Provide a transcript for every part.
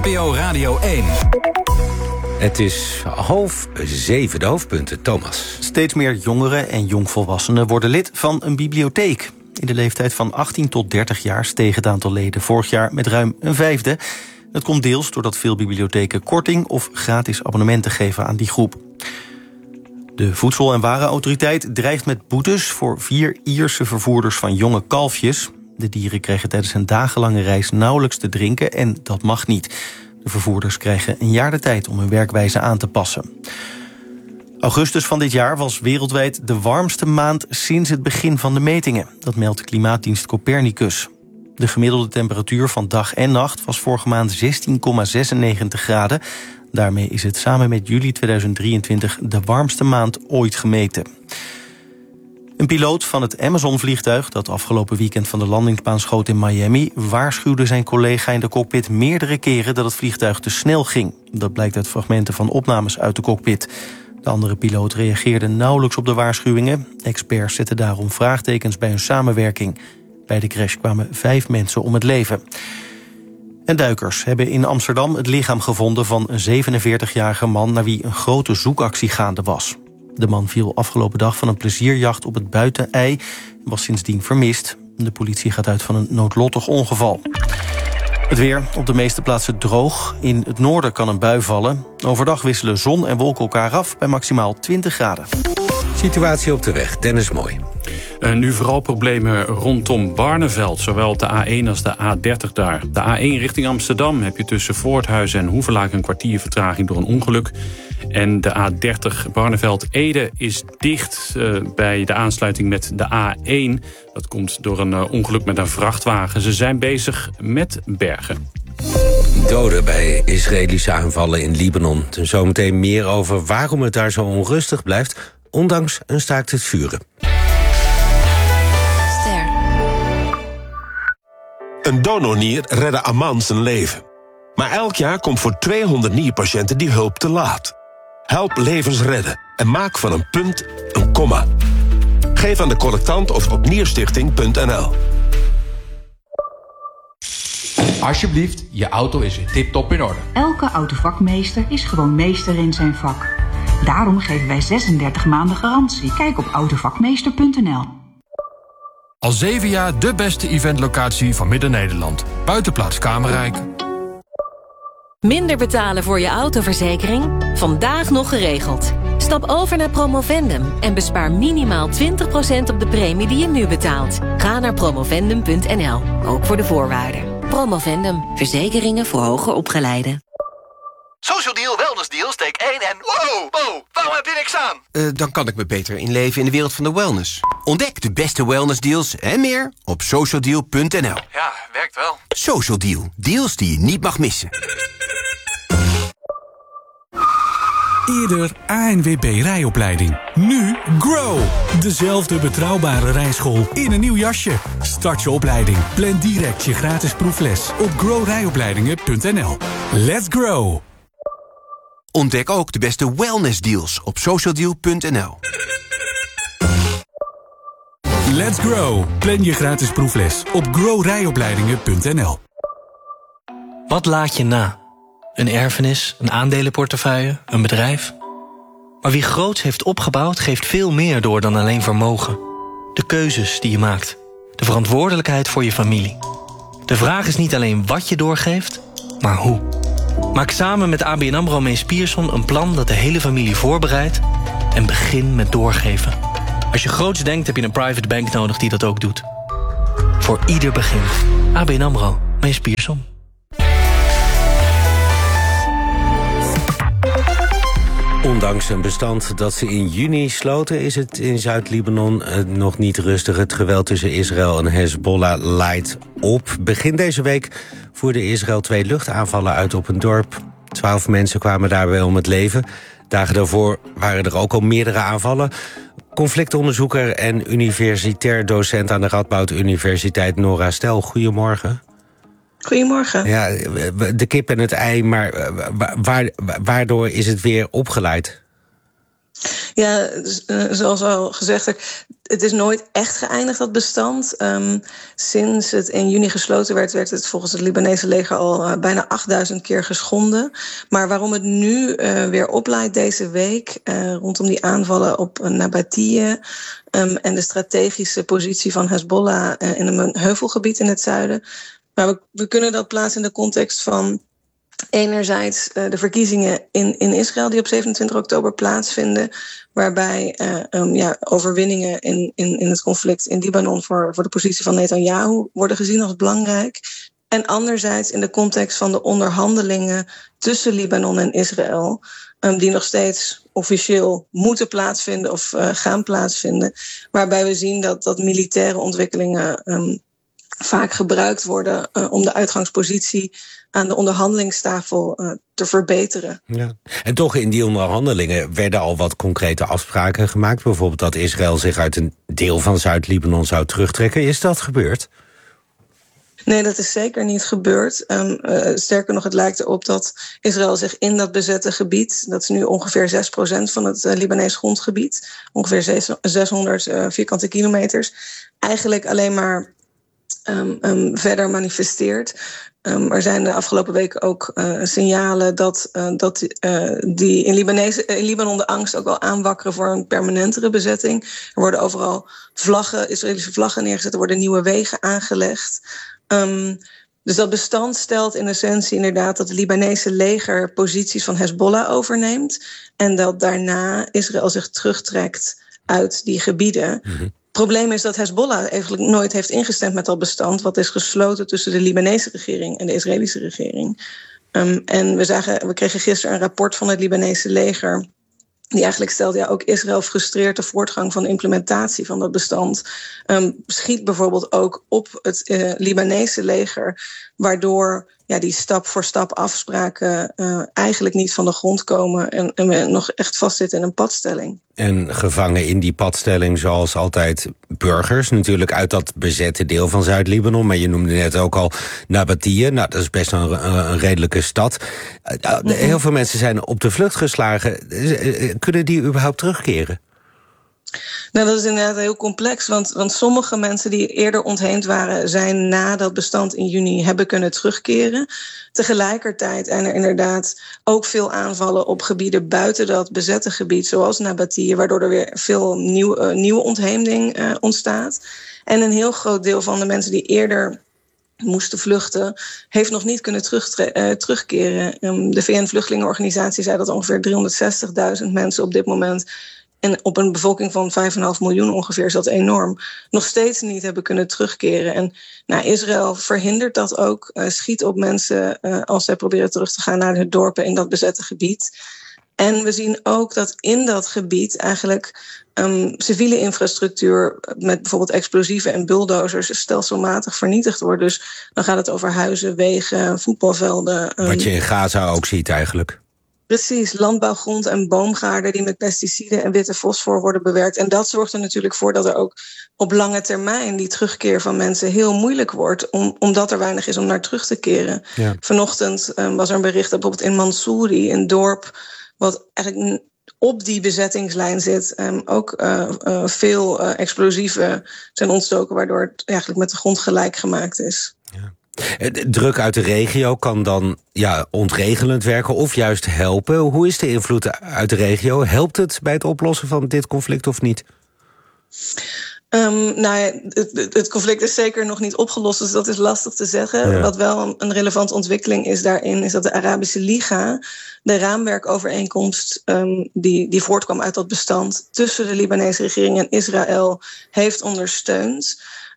NPO Radio 1. Het is 6:30, de hoofdpunten. Thomas. Steeds meer jongeren en jongvolwassenen worden lid van een bibliotheek. In de leeftijd van 18 tot 30 jaar steeg het aantal leden vorig jaar met ruim een vijfde. Dat komt deels doordat veel bibliotheken korting of gratis abonnementen geven aan die groep. De Voedsel- en Warenautoriteit dreigt met boetes voor 4 Ierse vervoerders van jonge kalfjes. De dieren kregen tijdens een dagenlange reis nauwelijks te drinken en dat mag niet. De vervoerders krijgen een jaar de tijd om hun werkwijze aan te passen. Augustus van dit jaar was wereldwijd de warmste maand sinds het begin van de metingen. Dat meldt klimaatdienst Copernicus. De gemiddelde temperatuur van dag en nacht was vorige maand 16,96 graden. Daarmee is het samen met juli 2023 de warmste maand ooit gemeten. Een piloot van het Amazon-vliegtuig dat afgelopen weekend van de landingsbaan schoot in Miami waarschuwde zijn collega in de cockpit meerdere keren dat het vliegtuig te snel ging. Dat blijkt uit fragmenten van opnames uit de cockpit. De andere piloot reageerde nauwelijks op de waarschuwingen. Experts zetten daarom vraagtekens bij hun samenwerking. Bij de crash kwamen 5 mensen om het leven. En duikers hebben in Amsterdam het lichaam gevonden van een 47-jarige man naar wie een grote zoekactie gaande was. De man viel afgelopen dag van een plezierjacht op het Buitenij en was sindsdien vermist. De politie gaat uit van een noodlottig ongeval. Het weer op de meeste plaatsen droog. In het noorden kan een bui vallen. Overdag wisselen zon en wolken elkaar af bij maximaal 20 graden. Situatie op de weg, Dennis Mooi. Nu vooral problemen rondom Barneveld, zowel op de A1 als de A30 daar. De A1 richting Amsterdam heb je tussen Voorthuizen en Hoevelaak een kwartier vertraging door een ongeluk. En de A30 Barneveld-Ede is dicht bij de aansluiting met de A1. Dat komt door een ongeluk met een vrachtwagen. Ze zijn bezig met bergen. Doden bij Israëlische aanvallen in Libanon. Zometeen meer over waarom het daar zo onrustig blijft, ondanks een staakt het vuren. Een donornier redde Aman zijn leven. Maar elk jaar komt voor 200 nierpatiënten die hulp te laat. Help levens redden en maak van een punt een komma. Geef aan de collectant of op nierstichting.nl. Alsjeblieft, je auto is weer tip-top in orde. Elke autovakmeester is gewoon meester in zijn vak. Daarom geven wij 36 maanden garantie. Kijk op autovakmeester.nl. Al 7 jaar de beste eventlocatie van Midden-Nederland. Buitenplaats Kamerrijk. Minder betalen voor je autoverzekering? Vandaag nog geregeld. Stap over naar Promovendum en bespaar minimaal 20% op de premie die je nu betaalt. Ga naar promovendum.nl, ook voor de voorwaarden. Promovendum, verzekeringen voor hoger opgeleiden. Social Deal, Wellness Deal, steek 1 en... Wow, waarom heb je niks aan? Dan kan ik me beter inleven in de wereld van de wellness. Ontdek de beste wellnessdeals en meer op socialdeal.nl. Ja, werkt wel. Social Deal, deals die je niet mag missen. Eerder ANWB rijopleiding. Nu Grow. Dezelfde betrouwbare rijschool in een nieuw jasje. Start je opleiding. Plan direct je gratis proefles op growrijopleidingen.nl. Let's grow. Ontdek ook de beste wellnessdeals op socialdeal.nl. Let's grow. Plan je gratis proefles op growrijopleidingen.nl. Wat laat je na? Een erfenis, een aandelenportefeuille, een bedrijf? Maar wie groots heeft opgebouwd, geeft veel meer door dan alleen vermogen. De keuzes die je maakt. De verantwoordelijkheid voor je familie. De vraag is niet alleen wat je doorgeeft, maar hoe. Maak samen met ABN AMRO Mees Pierson een plan dat de hele familie voorbereidt en begin met doorgeven. Als je groots denkt, heb je een private bank nodig die dat ook doet. Voor ieder begin. ABN AMRO Mees Pierson. Ondanks een bestand dat ze in juni sloten, is het in Zuid-Libanon nog niet rustig. Het geweld tussen Israël en Hezbollah leidt op. Begin deze week voerde Israël 2 luchtaanvallen uit op een dorp. 12 mensen kwamen daarbij om het leven. Dagen daarvoor waren er ook al meerdere aanvallen. Conflictonderzoeker en universitair docent aan de Radboud Universiteit Nora Stel. Goedemorgen. Goedemorgen. Ja, de kip en het ei, maar waardoor is het weer opgeleid? Ja, zoals al gezegd, het is nooit echt geëindigd, dat bestand. Sinds het in juni gesloten werd het volgens het Libanese leger al bijna 8000 keer geschonden. Maar waarom het nu weer oplaait deze week, rondom die aanvallen op Nabatieh en de strategische positie van Hezbollah in een heuvelgebied in het zuiden. Maar we kunnen dat plaatsen in de context van enerzijds de verkiezingen in Israël die op 27 oktober plaatsvinden, waarbij overwinningen in het conflict in Libanon voor de positie van Netanyahu worden gezien als belangrijk. En anderzijds in de context van de onderhandelingen tussen Libanon en Israël, die nog steeds officieel moeten plaatsvinden of gaan plaatsvinden, waarbij we zien dat militaire ontwikkelingen vaak gebruikt worden om de uitgangspositie aan de onderhandelingstafel te verbeteren. Ja. En toch in die onderhandelingen werden al wat concrete afspraken gemaakt. Bijvoorbeeld dat Israël zich uit een deel van Zuid-Libanon zou terugtrekken. Is dat gebeurd? Nee, dat is zeker niet gebeurd. Sterker nog, het lijkt erop dat Israël zich in dat bezette gebied, dat is nu ongeveer 6% van het Libanees grondgebied, ongeveer 600 vierkante kilometers, eigenlijk alleen maar verder manifesteert. Er zijn de afgelopen weken ook signalen dat die in Libanon de angst ook wel aanwakkeren voor een permanentere bezetting. Er worden overal Israëlische vlaggen neergezet, er worden nieuwe wegen aangelegd. Dus dat bestand stelt in essentie inderdaad dat het Libanese leger posities van Hezbollah overneemt en dat daarna Israël zich terugtrekt uit die gebieden. Mm-hmm. Het probleem is dat Hezbollah eigenlijk nooit heeft ingestemd met dat bestand, wat is gesloten tussen de Libanese regering en de Israëlische regering. En we kregen gisteren een rapport van het Libanese leger, die eigenlijk stelt, ook Israël frustreert de voortgang van de implementatie van dat bestand. Schiet bijvoorbeeld ook op het Libanese leger, waardoor die stap voor stap afspraken eigenlijk niet van de grond komen en we nog echt vastzitten in een padstelling. En gevangen in die padstelling zoals altijd burgers, natuurlijk uit dat bezette deel van Zuid-Libanon, maar je noemde net ook al Nabatieh. Nou, dat is best een redelijke stad. Heel veel mensen zijn op de vlucht geslagen. Kunnen die überhaupt terugkeren? Nou, dat is inderdaad heel complex, want sommige mensen die eerder ontheemd waren, zijn na dat bestand in juni hebben kunnen terugkeren. Tegelijkertijd zijn er inderdaad ook veel aanvallen op gebieden buiten dat bezette gebied, zoals Nabatieh, waardoor er weer veel nieuwe ontheemding ontstaat. En een heel groot deel van de mensen die eerder moesten vluchten, heeft nog niet kunnen terugkeren. De VN-vluchtelingenorganisatie zei dat ongeveer 360.000 mensen op dit moment, en op een bevolking van 5,5 miljoen ongeveer is dat enorm, nog steeds niet hebben kunnen terugkeren. En Israël verhindert dat ook, schiet op mensen als zij proberen terug te gaan naar de dorpen in dat bezette gebied. En we zien ook dat in dat gebied eigenlijk civiele infrastructuur met bijvoorbeeld explosieven en bulldozers stelselmatig vernietigd wordt. Dus dan gaat het over huizen, wegen, voetbalvelden. Wat je in Gaza ook ziet eigenlijk. Precies, landbouwgrond en boomgaarden die met pesticiden en witte fosfor worden bewerkt. En dat zorgt er natuurlijk voor dat er ook op lange termijn die terugkeer van mensen heel moeilijk wordt, omdat er weinig is om naar terug te keren. Ja. Vanochtend was er een bericht dat bijvoorbeeld in Mansouri, een dorp wat eigenlijk op die bezettingslijn zit, ook veel explosieven zijn ontstoken, waardoor het eigenlijk met de grond gelijk gemaakt is. Ja. Druk uit de regio kan dan ontregelend werken of juist helpen. Hoe is de invloed uit de regio? Helpt het bij het oplossen van dit conflict of niet? Het conflict is zeker nog niet opgelost, dus dat is lastig te zeggen. Ja. Wat wel een relevante ontwikkeling is daarin, is dat de Arabische Liga de raamwerkovereenkomst die voortkwam uit dat bestand tussen de Libanese regering en Israël heeft ondersteund.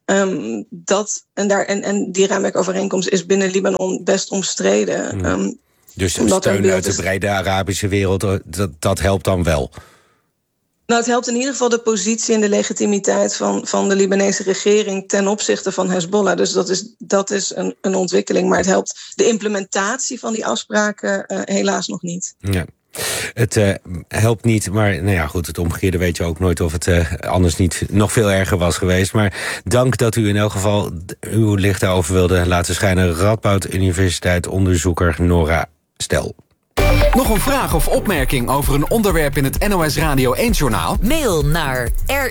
Die raamwerkovereenkomst is binnen Libanon best omstreden. Dus steun uit de brede Arabische wereld, dat helpt dan wel? Nou, het helpt in ieder geval de positie en de legitimiteit van de Libanese regering ten opzichte van Hezbollah. Dus dat is een ontwikkeling, maar het helpt de implementatie van die afspraken helaas nog niet. Ja. Het helpt niet, maar het omgekeerde weet je ook nooit of het anders niet nog veel erger was geweest. Maar dank dat u in elk geval uw licht daarover wilde laten schijnen. Radboud Universiteit onderzoeker Nora Stel. Nog een vraag of opmerking over een onderwerp in het NOS Radio 1-journaal? Mail naar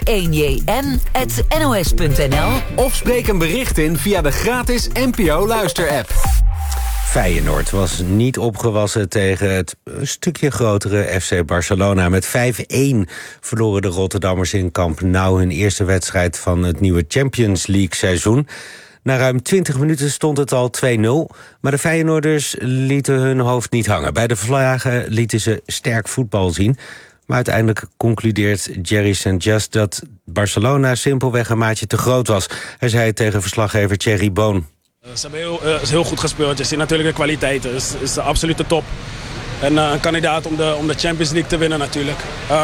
r1jn@nos.nl Of spreek een bericht in via de gratis NPO Luister-app. Feyenoord was niet opgewassen tegen het stukje grotere FC Barcelona. Met 5-1 verloren de Rotterdammers in Camp Nou hun eerste wedstrijd van het nieuwe Champions League seizoen. Na ruim 20 minuten stond het al 2-0, maar de Feyenoorders lieten hun hoofd niet hangen. Bij de vlagen lieten ze sterk voetbal zien. Maar uiteindelijk concludeert Jerry St. Just dat Barcelona simpelweg een maatje te groot was. Hij zei tegen verslaggever Thierry Boon. Ze hebben heel goed gespeeld. Je ziet natuurlijk de kwaliteiten. Het is de absolute top. En een kandidaat om de Champions League te winnen natuurlijk.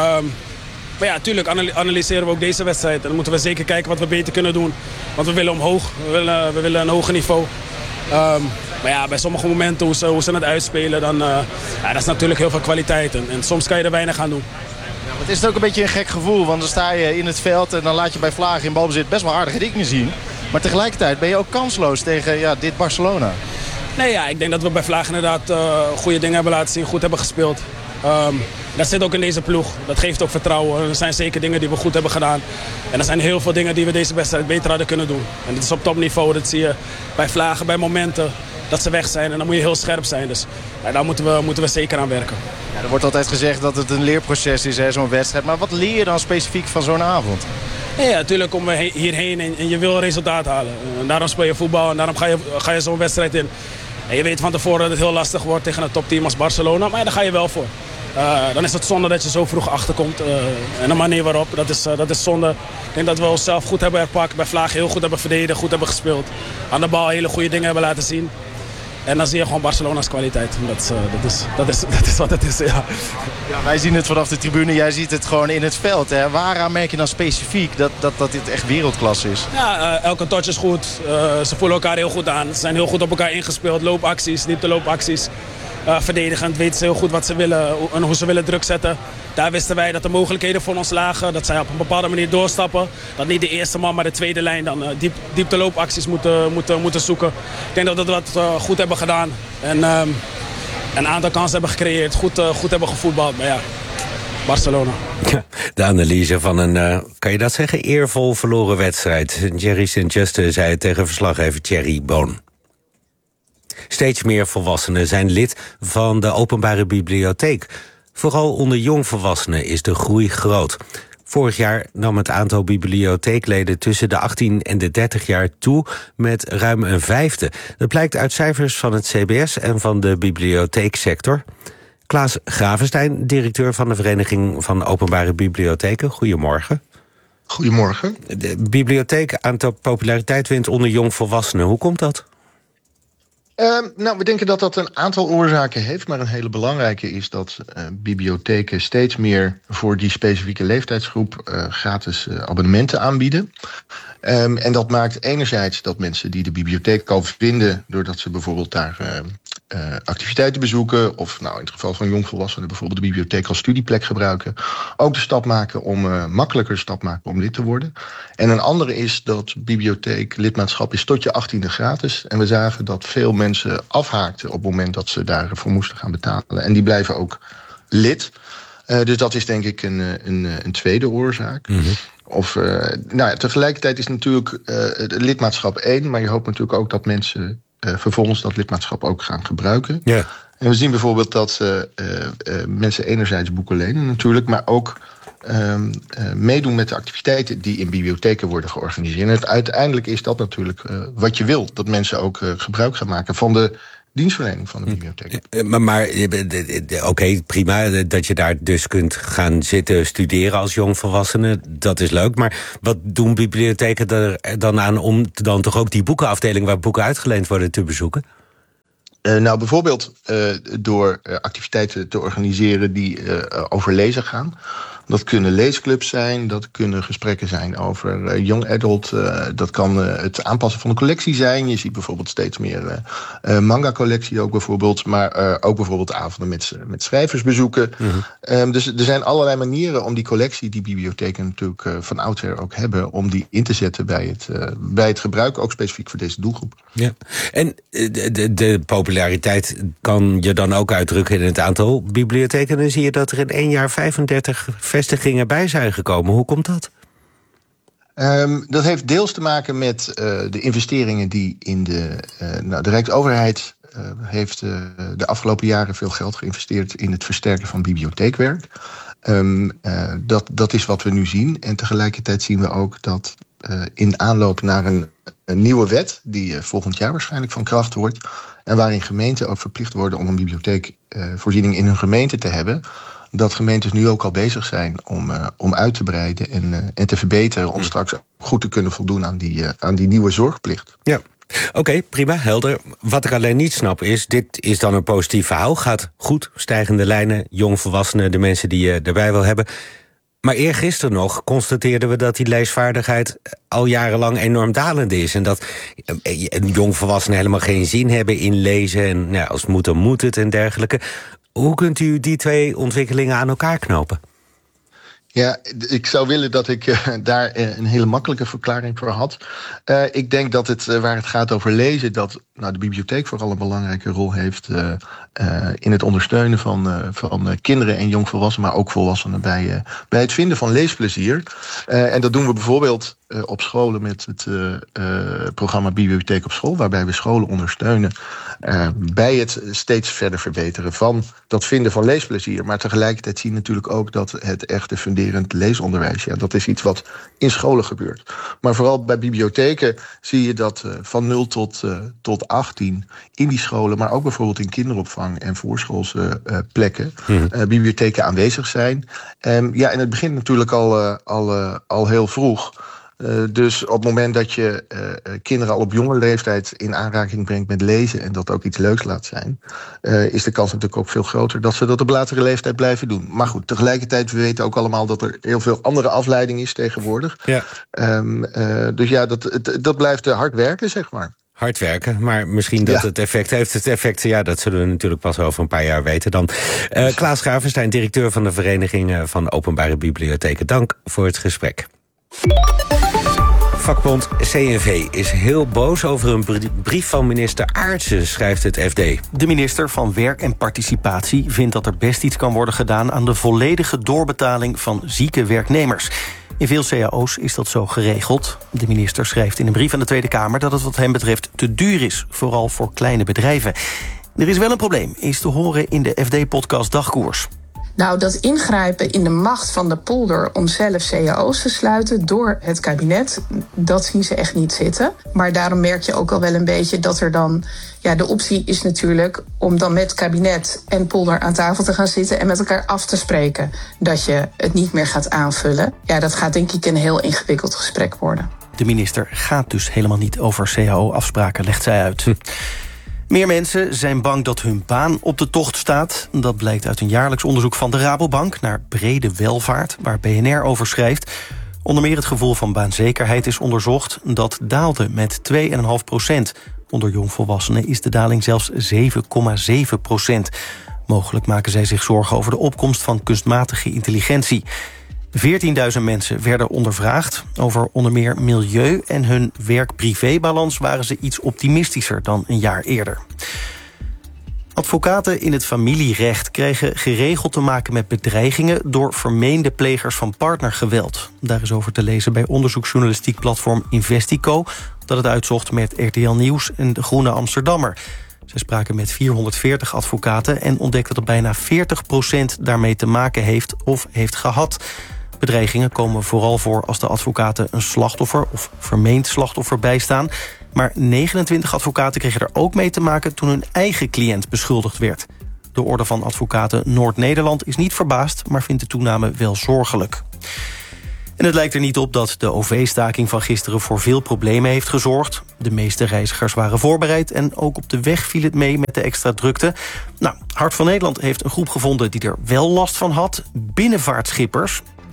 Maar ja, natuurlijk analyseren we ook deze wedstrijd. En dan moeten we zeker kijken wat we beter kunnen doen. Want we willen omhoog. We willen een hoger niveau. Maar ja, bij sommige momenten hoe ze het uitspelen, dan dat is natuurlijk heel veel kwaliteit. En soms kan je er weinig aan doen. Ja, het is ook een beetje een gek gevoel. Want dan sta je in het veld en dan laat je bij vlagen in balbezit best wel aardige dingen zien. Maar tegelijkertijd ben je ook kansloos tegen dit Barcelona. Nee, ja, ik denk dat we bij vlagen inderdaad goede dingen hebben laten zien. Goed hebben gespeeld. Dat zit ook in deze ploeg. Dat geeft ook vertrouwen. Er zijn zeker dingen die we goed hebben gedaan. En er zijn heel veel dingen die we deze wedstrijd beter hadden kunnen doen. En dit is op topniveau. Dat zie je bij vlagen, bij momenten dat ze weg zijn. En dan moet je heel scherp zijn. Dus daar moeten we zeker aan werken. Ja, er wordt altijd gezegd dat het een leerproces is, zo'n wedstrijd. Maar wat leer je dan specifiek van zo'n avond? Ja, natuurlijk komen we hierheen en je wil een resultaat halen. En daarom speel je voetbal en daarom ga je zo'n wedstrijd in. En je weet van tevoren dat het heel lastig wordt tegen een topteam als Barcelona. Maar ja, daar ga je wel voor. Dan is het zonde dat je zo vroeg achterkomt. En de manier waarop, dat is zonde. Ik denk dat we onszelf goed hebben herpakt. Bij vlagen heel goed hebben verdedigd, goed hebben gespeeld. Aan de bal hele goede dingen hebben laten zien. En dan zie je gewoon Barcelona's kwaliteit. Dat is wat het is, ja. Ja, wij zien het vanaf de tribune, jij ziet het gewoon in het veld. Hè. Waaraan merk je dan specifiek dat dit echt wereldklasse is? Ja, elke touch is goed. Ze voelen elkaar heel goed aan. Ze zijn heel goed op elkaar ingespeeld. Loopacties, diepteloopacties. Verdedigend weten ze heel goed wat ze willen en hoe ze willen druk zetten. Daar wisten wij dat de mogelijkheden voor ons lagen. Dat zij op een bepaalde manier doorstappen. Dat niet de eerste man, maar de tweede lijn dan diepteloopacties moeten zoeken. Ik denk dat we dat goed hebben gedaan. En een aantal kansen hebben gecreëerd. Goed hebben gevoetbald. Maar ja, Barcelona. Ja, de analyse van een, kan je dat zeggen, eervol verloren wedstrijd. Jerry St. Just zei het tegen verslaggever Thierry Boon. Steeds meer volwassenen zijn lid van de openbare bibliotheek. Vooral onder jongvolwassenen is de groei groot. Vorig jaar nam het aantal bibliotheekleden tussen de 18 en de 30 jaar toe met ruim een vijfde. Dat blijkt uit cijfers van het CBS en van de bibliotheeksector. Klaas Gravenstein, directeur van de Vereniging van Openbare Bibliotheken. Goedemorgen. Goedemorgen. De bibliotheek aantal populariteit wint onder jongvolwassenen. Hoe komt dat? We denken dat dat een aantal oorzaken heeft. Maar een hele belangrijke is dat bibliotheken steeds meer voor die specifieke leeftijdsgroep gratis abonnementen aanbieden. En dat maakt enerzijds dat mensen die de bibliotheek al vinden doordat ze bijvoorbeeld daar activiteiten bezoeken, of in het geval van jongvolwassenen bijvoorbeeld de bibliotheek als studieplek gebruiken, ook de stap maken makkelijker stap maken om lid te worden. En een andere is dat bibliotheeklidmaatschap is tot je 18e gratis. En we zagen dat veel mensen afhaakten op het moment dat ze daarvoor moesten gaan betalen. En die blijven ook lid. Dus dat is denk ik een tweede oorzaak. Mm-hmm. Tegelijkertijd is natuurlijk het lidmaatschap één, maar je hoopt natuurlijk ook dat mensen vervolgens dat lidmaatschap ook gaan gebruiken. Yeah. En we zien bijvoorbeeld dat mensen enerzijds boeken lenen natuurlijk, maar ook meedoen met de activiteiten die in bibliotheken worden georganiseerd. En uiteindelijk is dat natuurlijk wat je wil, dat mensen ook gebruik gaan maken van de dienstverlening van de bibliotheek. Maar oké, prima dat je daar dus kunt gaan zitten studeren als jongvolwassene. Dat is leuk, maar wat doen bibliotheken er dan aan om dan toch ook die boekenafdeling waar boeken uitgeleend worden te bezoeken? Bijvoorbeeld door activiteiten te organiseren die over lezen gaan. Dat kunnen leesclubs zijn, dat kunnen gesprekken zijn over young adult. Dat kan het aanpassen van de collectie zijn. Je ziet bijvoorbeeld steeds meer manga-collectie ook bijvoorbeeld. Maar ook bijvoorbeeld avonden met schrijversbezoeken. Dus er zijn allerlei manieren om die collectie, die bibliotheken natuurlijk van oudsher ook hebben, om die in te zetten bij het gebruik, ook specifiek voor deze doelgroep. Ja. En de populariteit kan je dan ook uitdrukken in het aantal bibliotheken. Dan zie je dat er in 1 jaar 35 vestigingen bij zijn gekomen. Hoe komt dat? Dat heeft deels te maken met de investeringen die in de Rijksoverheid heeft de afgelopen jaren veel geld geïnvesteerd in het versterken van bibliotheekwerk. Dat is wat we nu zien. En tegelijkertijd zien we ook dat in aanloop naar een nieuwe wet, die volgend jaar waarschijnlijk van kracht wordt, en waarin gemeenten ook verplicht worden om een bibliotheekvoorziening in hun gemeente te hebben, dat gemeentes nu ook al bezig zijn om uit te breiden en te verbeteren, om straks goed te kunnen voldoen aan die nieuwe zorgplicht. Ja. Oké, prima, helder. Wat ik alleen niet snap is, dit is dan een positief verhaal. Gaat goed, stijgende lijnen, jongvolwassenen, de mensen die je erbij wil hebben. Maar eergisteren nog constateerden we dat die leesvaardigheid al jarenlang enorm dalend is. En dat jongvolwassenen helemaal geen zin hebben in lezen. En als het moet, dan moet het en dergelijke. Hoe kunt u die twee ontwikkelingen aan elkaar knopen? Ja, ik zou willen dat ik daar een hele makkelijke verklaring voor had. Ik denk dat waar het gaat over lezen, dat de bibliotheek vooral een belangrijke rol heeft in het ondersteunen van kinderen en jongvolwassenen, maar ook volwassenen bij het vinden van leesplezier. En dat doen we bijvoorbeeld op scholen met het programma Bibliotheek op School, waarbij we scholen ondersteunen bij het steeds verder verbeteren van dat vinden van leesplezier. Maar tegelijkertijd zien we natuurlijk ook dat het echte funderend leesonderwijs, dat is iets wat in scholen gebeurt. Maar vooral bij bibliotheken zie je dat van 0 tot 18 in die scholen, maar ook bijvoorbeeld in kinderopvang en voorschoolse plekken, bibliotheken aanwezig zijn. En het begint natuurlijk al heel vroeg. Dus op het moment dat je kinderen al op jonge leeftijd in aanraking brengt met lezen en dat ook iets leuks laat zijn, is de kans natuurlijk ook veel groter dat ze dat op latere leeftijd blijven doen. Maar goed, tegelijkertijd, we weten ook allemaal dat er heel veel andere afleiding is tegenwoordig. Ja. Dus dat blijft hard werken, zeg maar. Hard werken, maar misschien dat het effect heeft. Het effect, dat zullen we natuurlijk pas over een paar jaar weten dan. Klaas Gravenstein, directeur van de Vereniging van Openbare Bibliotheken. Dank voor het gesprek. Vakbond CNV is heel boos over een brief van minister Aartsen, schrijft het FD. De minister van Werk en Participatie vindt dat er best iets kan worden gedaan aan de volledige doorbetaling van zieke werknemers. In veel cao's is dat zo geregeld. De minister schrijft in een brief aan de Tweede Kamer dat het wat hem betreft te duur is, vooral voor kleine bedrijven. Er is wel een probleem, is te horen in de FD-podcast Dagkoers. Nou, dat ingrijpen in de macht van de polder om zelf cao's te sluiten door het kabinet, dat zien ze echt niet zitten. Maar daarom merk je ook al wel een beetje dat er dan, de optie is natuurlijk om dan met kabinet en polder aan tafel te gaan zitten en met elkaar af te spreken dat je het niet meer gaat aanvullen. Ja, dat gaat denk ik een heel ingewikkeld gesprek worden. De minister gaat dus helemaal niet over cao-afspraken, legt zij uit. Meer mensen zijn bang dat hun baan op de tocht staat. Dat blijkt uit een jaarlijks onderzoek van de Rabobank naar brede welvaart, waar BNR over schrijft. Onder meer het gevoel van baanzekerheid is onderzocht. Dat daalde met 2,5%. Onder jongvolwassenen is de daling zelfs 7,7%. Mogelijk maken zij zich zorgen over de opkomst van kunstmatige intelligentie. 14.000 mensen werden ondervraagd. Over onder meer milieu en hun werk-privé-balans waren ze iets optimistischer dan een jaar eerder. Advocaten in het familierecht kregen geregeld te maken met bedreigingen door vermeende plegers van partnergeweld. Daar is over te lezen bij onderzoeksjournalistiek platform Investico, dat het uitzocht met RTL Nieuws en de Groene Amsterdammer. Zij spraken met 440 advocaten en ontdekten dat bijna 40% daarmee te maken heeft of heeft gehad. Bedreigingen komen vooral voor als de advocaten een slachtoffer of vermeend slachtoffer bijstaan. Maar 29 advocaten kregen er ook mee te maken toen hun eigen cliënt beschuldigd werd. De Orde van Advocaten Noord-Nederland is niet verbaasd, maar vindt de toename wel zorgelijk. En het lijkt er niet op dat de OV-staking van gisteren voor veel problemen heeft gezorgd. De meeste reizigers waren voorbereid en ook op de weg viel het mee met de extra drukte. Hart van Nederland heeft een groep gevonden die er wel last van had. Binnenvaartschippers.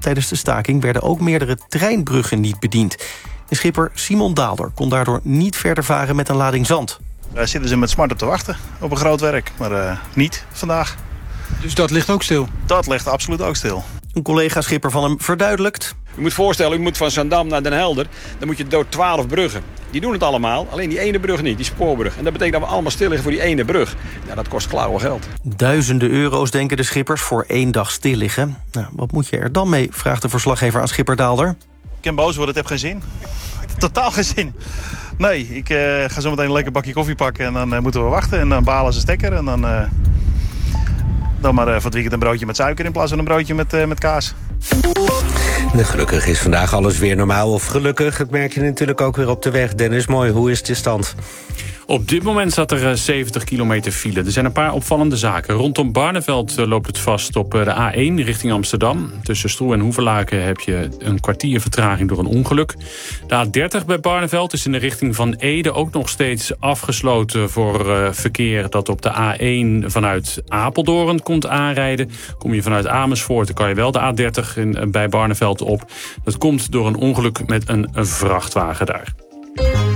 Tijdens de staking werden ook meerdere treinbruggen niet bediend. De schipper Simon Daalder kon daardoor niet verder varen met een lading zand. Daar zitten ze met smart op te wachten op een groot werk, maar niet vandaag. Dus dat ligt ook stil? Dat ligt absoluut ook stil. Een collega-schipper van hem verduidelijkt. U moet voorstellen, u moet van Zaandam naar Den Helder. Dan moet je door 12 bruggen. Die doen het allemaal, alleen die ene brug niet, die spoorbrug. En dat betekent dat we allemaal stil liggen voor die ene brug. Nou, dat kost klauwen geld. Duizenden euro's denken de schippers voor 1 dag stil liggen. Nou, wat moet je er dan mee, vraagt de verslaggever aan schipper Daalder. Ik kan boos worden, het heb geen zin. Totaal geen zin. Nee, ik ga zo meteen een lekker bakje koffie pakken en dan moeten we wachten. En dan balen ze stekker en dan maar voor het weekend een broodje met suiker in plaats van een broodje met kaas. Gelukkig is vandaag alles weer normaal. Of gelukkig, dat merk je natuurlijk ook weer op de weg. Dennis, mooi, hoe is de stand? Op dit moment staat er 70 kilometer file. Er zijn een paar opvallende zaken. Rondom Barneveld loopt het vast op de A1 richting Amsterdam. Tussen Stroe en Hoevelaken heb je een kwartier vertraging door een ongeluk. De A30 bij Barneveld is in de richting van Ede ook nog steeds afgesloten voor verkeer dat op de A1 vanuit Apeldoorn komt aanrijden. Kom je vanuit Amersfoort, dan kan je wel de A30 bij Barneveld op. Dat komt door een ongeluk met een vrachtwagen daar.